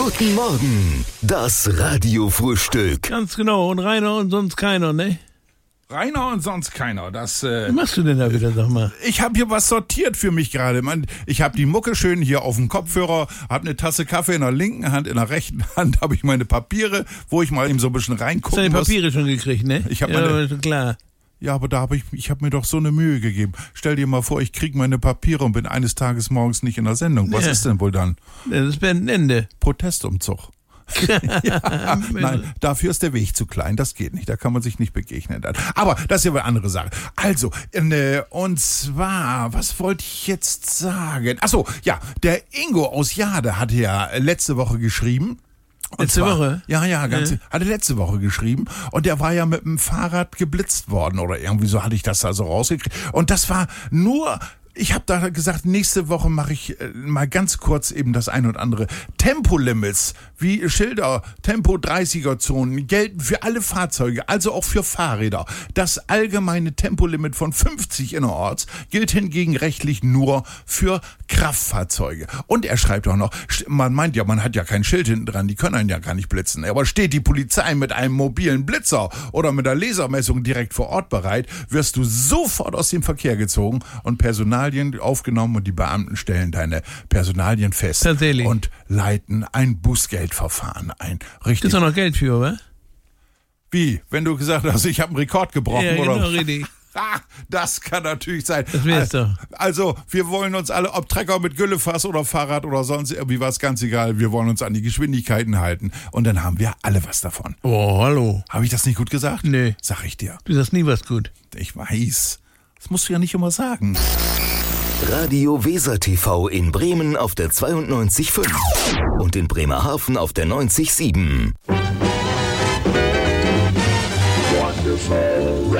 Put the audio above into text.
Guten Morgen, das Radiofrühstück. Ganz genau, und Rainer und sonst keiner, ne? Rainer und sonst keiner. Das, Was machst du denn da wieder, sag mal? ich habe hier was sortiert für mich gerade. Ich habe die Mucke schön hier auf dem Kopfhörer, habe eine Tasse Kaffee in der linken Hand, in der rechten Hand habe ich meine Papiere, wo ich mal eben so ein bisschen Hast du reingucken deine muss. Papiere schon gekriegt, ne? Ich hab ja, meine- ist klar. Ja, aber da ich habe mir doch so eine Mühe gegeben. Stell dir mal vor, ich krieg meine Papiere und bin eines Tages morgens nicht in der Sendung. Was Ja. ist denn wohl dann? Das ist ein Ende. Protestumzug. Ja, nein, dafür ist der Weg zu klein, das geht nicht, da kann man sich nicht begegnen. Aber das ist ja eine andere Sache. Also, und zwar, was wollte ich jetzt sagen? Achso, ja, der Ingo aus Jade hat ja letzte Woche geschrieben. Letzte Woche? Ja, hatte letzte Woche geschrieben und der war ja mit dem Fahrrad geblitzt worden oder irgendwie so hatte ich das da so rausgekriegt. Und das war nur... Ich habe da gesagt, nächste Woche mache ich mal ganz kurz eben das ein und andere. Tempolimits, wie Schilder, Tempo-30er-Zonen gelten für alle Fahrzeuge, also auch für Fahrräder. Das allgemeine Tempolimit von 50 innerorts gilt hingegen rechtlich nur für Kraftfahrzeuge. Und er schreibt auch noch, man meint ja, man hat ja kein Schild hinten dran, die können einen ja gar nicht blitzen. Aber steht die Polizei mit einem mobilen Blitzer oder mit der Lasermessung direkt vor Ort bereit, wirst du sofort aus dem Verkehr gezogen und Personalien aufgenommen und die Beamten stellen deine Personalien fest. Tatsächlich. Und leiten ein Bußgeldverfahren ein. Richtig. Gibt's auch noch Geld für, wa? Wie? Wenn du gesagt hast, ich habe einen Rekord gebrochen, Ja, genau, oder? richtig. Das kann natürlich sein. Das wär's doch. Also, wir wollen uns alle, ob Trecker mit Güllefass oder Fahrrad oder sonst irgendwie was, ganz egal, wir wollen uns an die Geschwindigkeiten halten. Und dann haben wir alle was davon. Oh, hallo. Habe ich das nicht gut gesagt? Nee. Sag ich dir. Du sagst nie was gut. Ich weiß. Das musst du ja nicht immer sagen. Radio Weser TV in Bremen auf der 92.5 und in Bremerhaven auf der 90.7.